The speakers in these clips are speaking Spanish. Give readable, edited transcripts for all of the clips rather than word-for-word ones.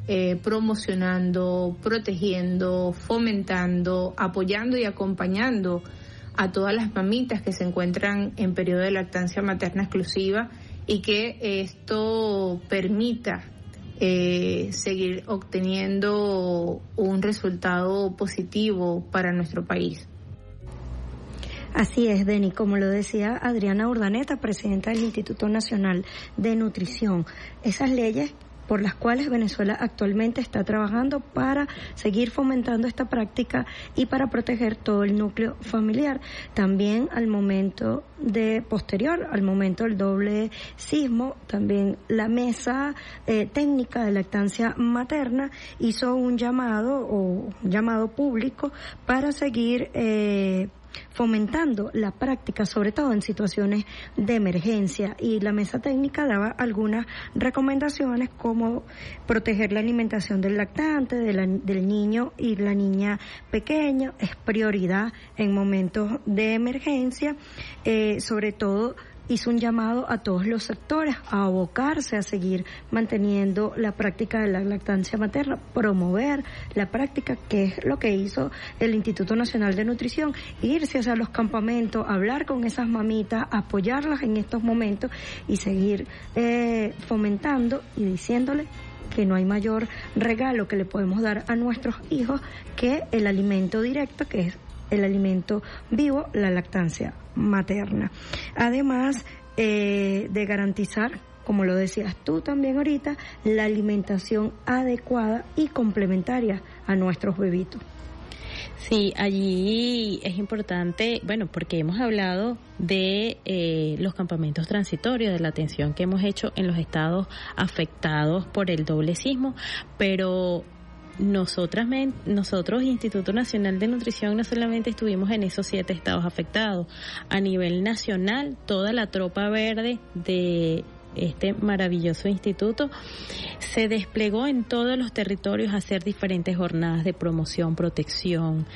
promocionando, protegiendo, fomentando, apoyando y acompañando a todas las mamitas que se encuentran en periodo de lactancia materna exclusiva y que esto permita seguir obteniendo un resultado positivo para nuestro país. Así es, Deni, como lo decía Adriana Urdaneta, presidenta del Instituto Nacional de Nutrición, esas leyes por las cuales Venezuela actualmente está trabajando para seguir fomentando esta práctica y para proteger todo el núcleo familiar. También al momento posterior al momento del doble sismo, también la mesa técnica de lactancia materna hizo un llamado público para seguir fomentando la práctica, sobre todo en situaciones de emergencia, y la mesa técnica daba algunas recomendaciones como proteger la alimentación del lactante, del niño y la niña pequeña, es prioridad en momentos de emergencia, sobre todo hizo un llamado a todos los sectores a abocarse a seguir manteniendo la práctica de la lactancia materna, promover la práctica, que es lo que hizo el Instituto Nacional de Nutrición, irse hacia los campamentos, hablar con esas mamitas, apoyarlas en estos momentos y seguir fomentando y diciéndole que no hay mayor regalo que le podemos dar a nuestros hijos que el alimento directo, que es el alimento vivo, la lactancia materna. Además de garantizar, como lo decías tú también ahorita, la alimentación adecuada y complementaria a nuestros bebitos. Sí, allí es importante, bueno, porque hemos hablado de los campamentos transitorios, de la atención que hemos hecho en los estados afectados por el doble sismo, pero nosotros, Instituto Nacional de Nutrición, no solamente estuvimos en esos 7 estados afectados. A nivel nacional, toda la tropa verde de este maravilloso instituto se desplegó en todos los territorios a hacer diferentes jornadas de promoción, protección,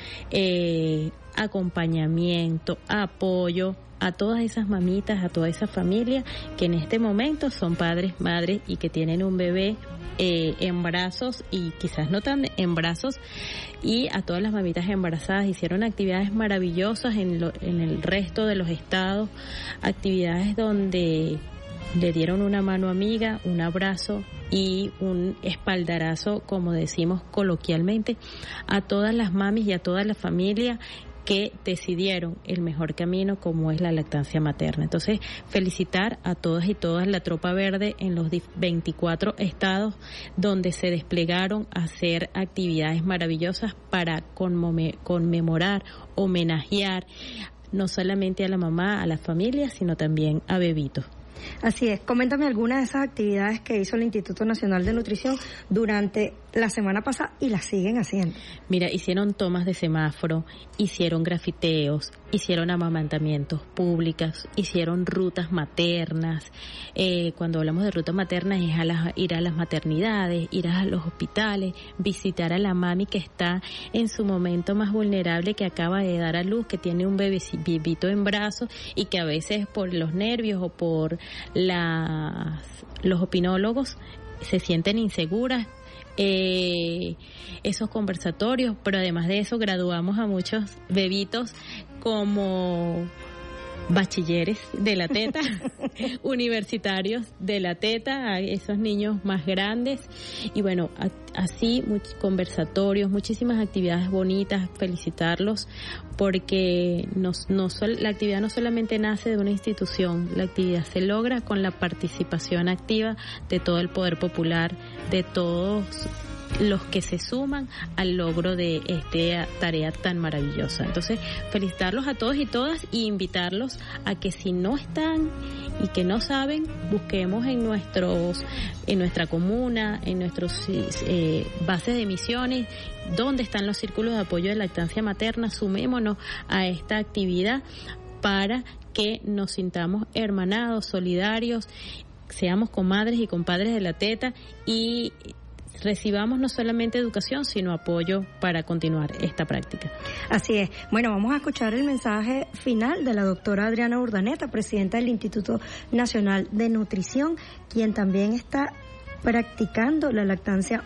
acompañamiento, apoyo a todas esas mamitas, a toda esa familia que en este momento son padres, madres y que tienen un bebé en brazos y quizás no tan en brazos, y a todas las mamitas embarazadas. Hicieron actividades maravillosas en el resto de los estados, actividades donde le dieron una mano amiga, un abrazo y un espaldarazo, como decimos coloquialmente, a todas las mamis y a toda la familia que decidieron el mejor camino, como es la lactancia materna. Entonces, felicitar a todas y todas la tropa verde en los 24 estados donde se desplegaron a hacer actividades maravillosas para conmemorar, homenajear no solamente a la mamá, a la familia, sino también a bebitos. Así es, coméntame algunas de esas actividades que hizo el Instituto Nacional de Nutrición durante la semana pasada y las siguen haciendo. Mira, hicieron tomas de semáforo, hicieron grafiteos, hicieron amamantamientos públicos, hicieron rutas maternas. Cuando hablamos de rutas maternas es ir a las maternidades, ir a los hospitales, visitar a la mami que está en su momento más vulnerable, que acaba de dar a luz, que tiene un bebito en brazos y que a veces por los nervios o por los opinólogos se sienten inseguras. Esos conversatorios, pero además de eso graduamos a muchos bebitos como bachilleres de la teta, universitarios de la teta, a esos niños más grandes, y bueno, así conversatorios, muchísimas actividades bonitas, felicitarlos, porque la actividad no solamente nace de una institución, la actividad se logra con la participación activa de todo el poder popular, de todos los que se suman al logro de esta tarea tan maravillosa. Entonces, felicitarlos a todos y todas y invitarlos a que si no están y que no saben, busquemos en nuestra comuna, en nuestros bases de misiones, dónde están los círculos de apoyo de lactancia materna, sumémonos a esta actividad para que nos sintamos hermanados, solidarios, seamos comadres y compadres de la teta y recibamos no solamente educación, sino apoyo para continuar esta práctica. Así es. Bueno, vamos a escuchar el mensaje final de la doctora Adriana Urdaneta, presidenta del Instituto Nacional de Nutrición, quien también está practicando la lactancia